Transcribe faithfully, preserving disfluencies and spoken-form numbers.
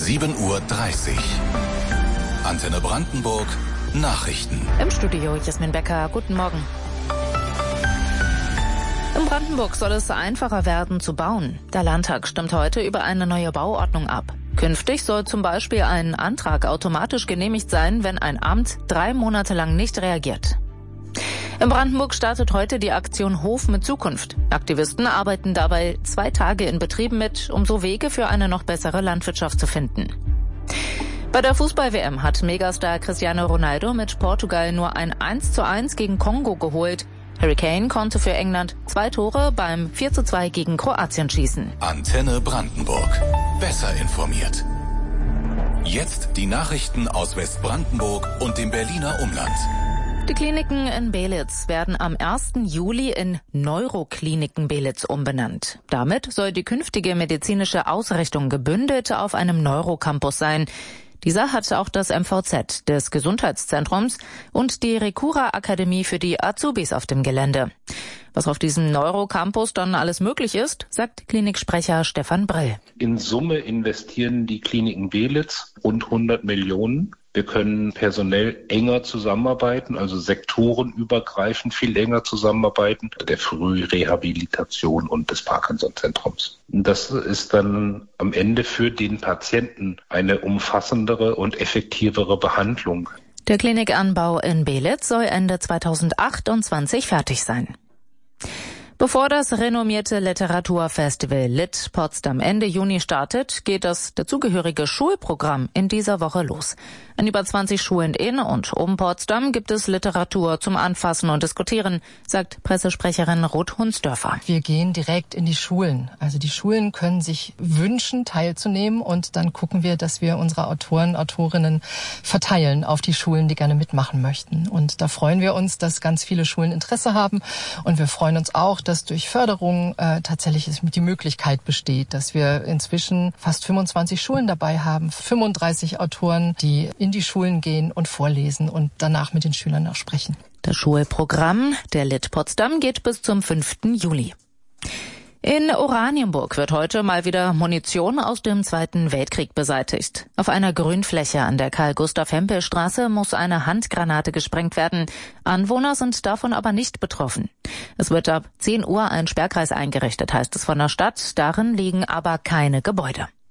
sieben Uhr dreißig. Antenne Brandenburg, Nachrichten. Im Studio Jasmin Becker, guten Morgen. In Brandenburg soll es einfacher werden zu bauen. Der Landtag stimmt heute über eine neue Bauordnung ab. Künftig soll zum Beispiel ein Antrag automatisch genehmigt sein, wenn ein Amt drei Monate lang nicht reagiert. In Brandenburg startet heute die Aktion Hof mit Zukunft. Aktivisten arbeiten dabei zwei Tage in Betrieben mit, um so Wege für eine noch bessere Landwirtschaft zu finden. Bei der Fußball-W M hat Megastar Cristiano Ronaldo mit Portugal nur ein eins zu eins gegen Kongo geholt. Harry Kane konnte für England zwei Tore beim vier zu zwei gegen Kroatien schießen. Antenne Brandenburg. Besser informiert. Jetzt die Nachrichten aus Westbrandenburg und dem Berliner Umland. Die Kliniken in Belitz werden am ersten Juli in Neurokliniken Belitz umbenannt. Damit soll die künftige medizinische Ausrichtung gebündelt auf einem Neurocampus sein. Dieser hat auch das M V Z des Gesundheitszentrums und die Recura-Akademie für die Azubis auf dem Gelände. Was auf diesem Neurocampus dann alles möglich ist, sagt Kliniksprecher Stefan Brill. In Summe investieren die Kliniken Belitz rund hundert Millionen. Wir können personell enger zusammenarbeiten, also sektorenübergreifend viel enger zusammenarbeiten, der Frührehabilitation und des Parkinson-Zentrums. Das ist dann am Ende für den Patienten eine umfassendere und effektivere Behandlung. Der Klinikanbau in Belitz soll Ende zweitausendachtundzwanzig fertig sein. Bevor das renommierte Literaturfestival Lit Potsdam Ende Juni startet, geht das dazugehörige Schulprogramm in dieser Woche los. An über zwanzig Schulen in und um Potsdam gibt es Literatur zum Anfassen und Diskutieren, sagt Pressesprecherin Ruth Hunsdörfer. Wir gehen direkt in die Schulen. Also die Schulen können sich wünschen, teilzunehmen, und dann gucken wir, dass wir unsere Autoren, Autorinnen verteilen auf die Schulen, die gerne mitmachen möchten. Und da freuen wir uns, dass ganz viele Schulen Interesse haben, und wir freuen uns auch, dass durch Förderung äh, tatsächlich die Möglichkeit besteht, dass wir inzwischen fast fünfundzwanzig Schulen dabei haben, fünfunddreißig Autoren, die in die Schulen gehen und vorlesen und danach mit den Schülern auch sprechen. Das Schulprogramm der Lit Potsdam geht bis zum fünften Juli. In Oranienburg wird heute mal wieder Munition aus dem Zweiten Weltkrieg beseitigt. Auf einer Grünfläche an der Karl-Gustav-Hempel-Straße muss eine Handgranate gesprengt werden. Anwohner sind davon aber nicht betroffen. Es wird ab zehn Uhr ein Sperrkreis eingerichtet, heißt es von der Stadt. Darin liegen aber keine Gebäude.